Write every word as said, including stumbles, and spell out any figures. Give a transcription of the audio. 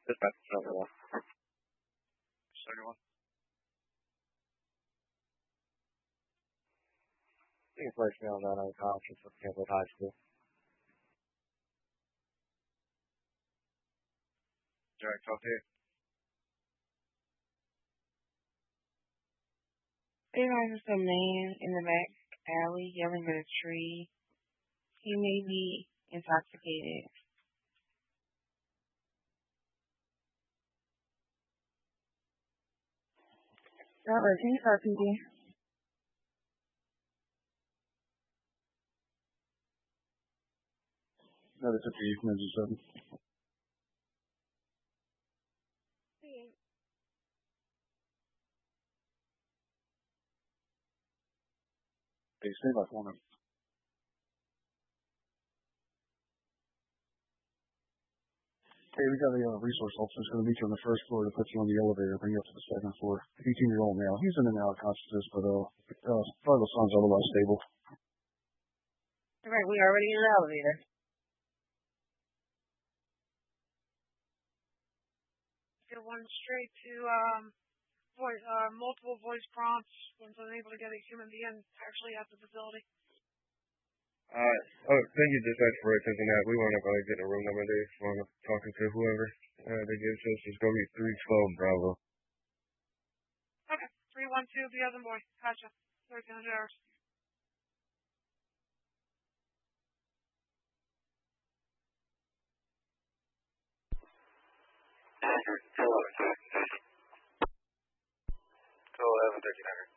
Dispatch, number one. Second one. You can place me on that unconscious with Campbell High School. Jack, talk to you. There's a man in the back alley yelling at a tree. He may be intoxicated. Robert, can you talk to me? No, that's up to you. Ninety seven. Hey, stay by phone. Hey, we got a uh, resource officer who's going to meet you on the first floor to put you on the elevator, bring you up to the second floor. eighteen-year-old male. He's in and out of consciousness, but uh, uh, vital signs otherwise stable. All right, we already in the elevator. Get one straight to um, voice, uh, multiple voice prompts when unable to get a human being actually at the facility. Uh, oh, thank you, dispatch, for attempting that. We wound up uh, getting a room number there. Wound up talking to whoever uh, they gave to us. It's going to be three twelve Bravo. Okay, three one two, the other boy. Gotcha. thirteen hundred hours. Two eleven, thirteen hundred.